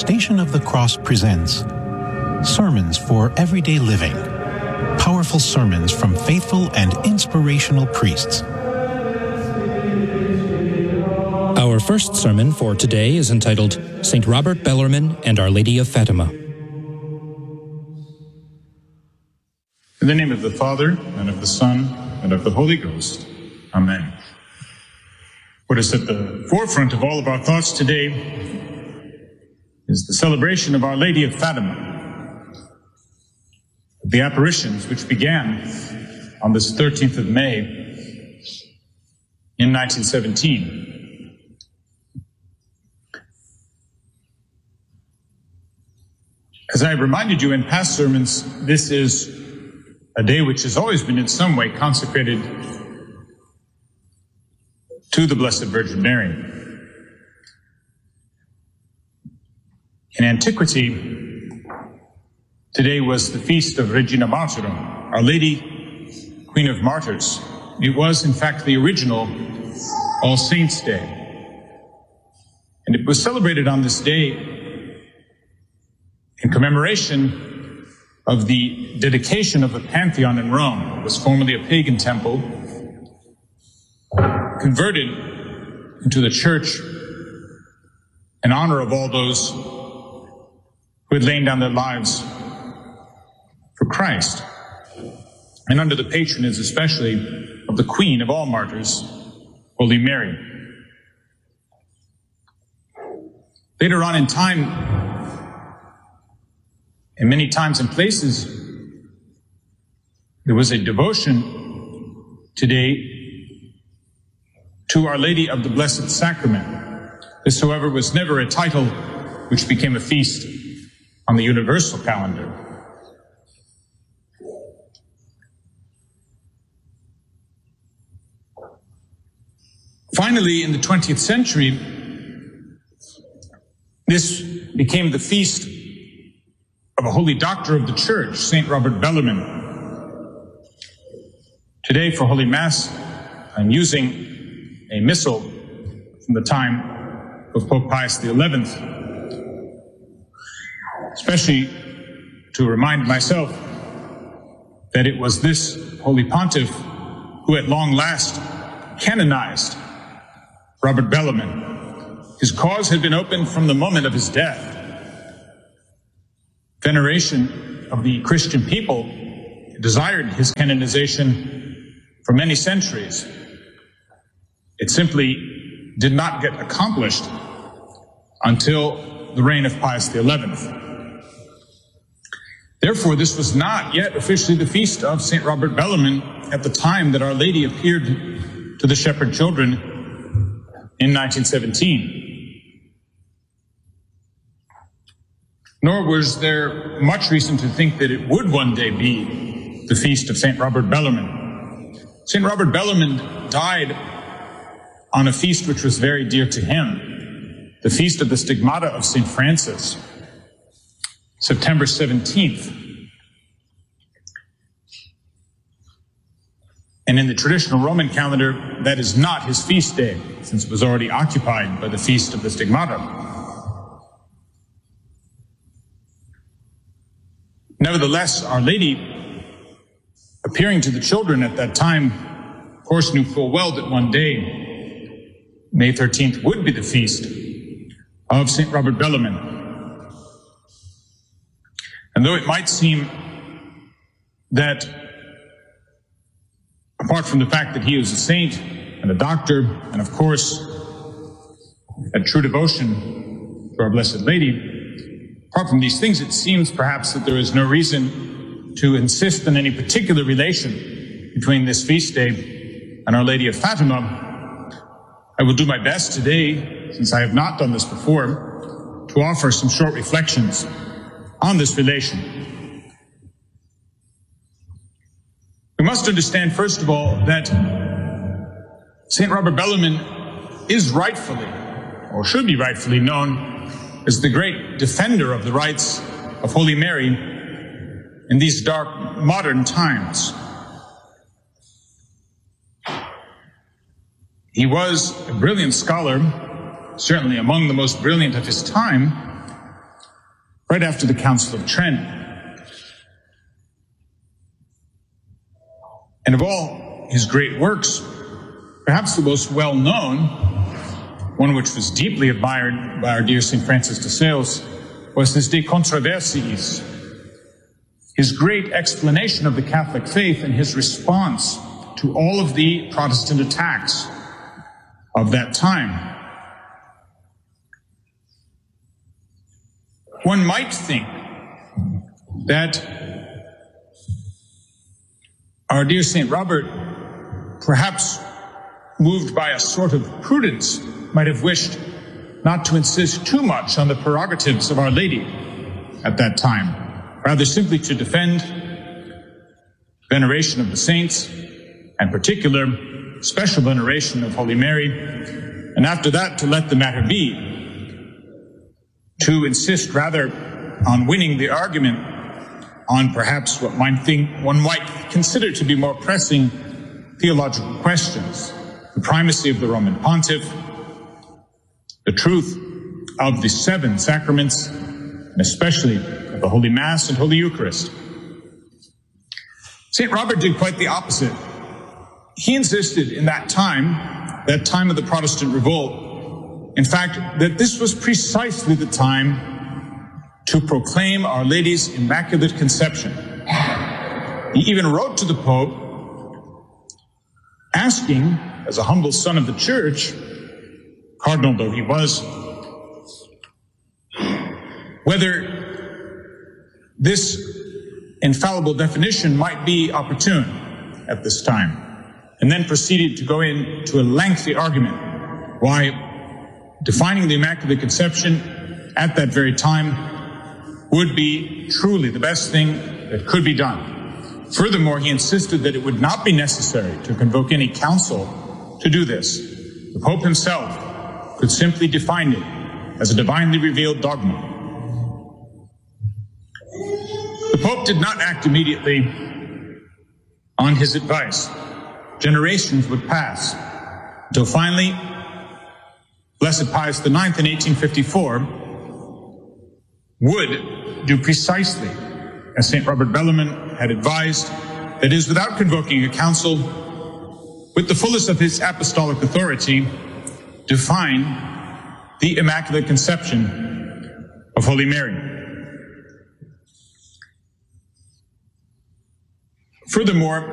Station of the Cross presents Sermons for Everyday Living. Powerful sermons from faithful and inspirational priests. Our first sermon for today is entitled St. Robert Bellarmine and Our Lady of Fatima. In the name of the Father, and of the Son, and of the Holy Ghost. Amen. What is at the forefront of all of our thoughts today is the celebration of Our Lady of Fatima, the apparitions which began on this 13th of May in 1917. As I reminded you in past sermons, this is a day which has always been in some way consecrated to the Blessed Virgin Mary. In antiquity, today was the feast of Regina Martyrum, Our Lady, Queen of Martyrs. It was, in fact, the original All Saints' Day. And it was celebrated on this day in commemoration of the dedication of the Pantheon in Rome. It was formerly a pagan temple, converted into the church in honor of all those who had laid down their lives for Christ, and under the patronage especially of the Queen of all martyrs, Holy Mary. Later on in time, and many times and places, there was a devotion today to Our Lady of the Blessed Sacrament. This, however, was never a title which became a feast on the universal calendar. Finally, in the 20th century, this became the feast of a holy doctor of the Church, St. Robert Bellarmine. Today, for Holy Mass, I'm using a missal from the time of Pope Pius XI, especially to remind myself that it was this Holy Pontiff who at long last canonized Robert Bellarmine. His cause had been opened from the moment of his death. Veneration of the Christian people desired his canonization for many centuries. It simply did not get accomplished until the reign of Pius XI. Therefore, this was not yet officially the feast of St. Robert Bellarmine at the time that Our Lady appeared to the shepherd children in 1917. Nor was there much reason to think that it would one day be the feast of St. Robert Bellarmine. St. Robert Bellarmine died on a feast which was very dear to him, the feast of the Stigmata of St. Francis, September 17th. And in the traditional Roman calendar, that is not his feast day, since it was already occupied by the feast of the Stigmata. Nevertheless, Our Lady, appearing to the children at that time, of course knew full well that one day, May 13th, would be the feast of St. Robert Bellarmine. And though it might seem that, apart from the fact that he is a saint and a doctor, and of course, a true devotion to our Blessed Lady, apart from these things, it seems perhaps that there is no reason to insist on any particular relation between this feast day and Our Lady of Fatima. I will do my best today, since I have not done this before, to offer some short reflections on this relation. We must understand, first of all, that St. Robert Bellarmine is rightfully, or should be rightfully, known as the great defender of the rights of Holy Mary in these dark modern times. He was a brilliant scholar, certainly among the most brilliant of his time, right after the Council of Trent. And of all his great works, perhaps the most well-known, one which was deeply admired by our dear St. Francis de Sales, was his De Controversiis, his great explanation of the Catholic faith and his response to all of the Protestant attacks of that time. One might think that our dear St. Robert, perhaps moved by a sort of prudence, might have wished not to insist too much on the prerogatives of Our Lady at that time, rather simply to defend veneration of the saints, and particular special veneration of Holy Mary, and after that to let the matter be, to insist rather on winning the argument on perhaps what one might consider to be more pressing theological questions: the primacy of the Roman Pontiff, the truth of the 7 sacraments, and especially of the Holy Mass and Holy Eucharist. St. Robert did quite the opposite. He insisted in that time of the Protestant revolt, in fact, that this was precisely the time to proclaim Our Lady's Immaculate Conception. He even wrote to the Pope asking, as a humble son of the Church, cardinal though he was, whether this infallible definition might be opportune at this time, and then proceeded to go into a lengthy argument why defining the Immaculate Conception at that very time would be truly the best thing that could be done. Furthermore, he insisted that it would not be necessary to convoke any council to do this. The Pope himself could simply define it as a divinely revealed dogma. The Pope did not act immediately on his advice. Generations would pass until finally Blessed Pius IX in 1854 would do precisely as St. Robert Bellarmine had advised, that is, without convoking a council, with the fullest of his apostolic authority, define the Immaculate Conception of Holy Mary. Furthermore,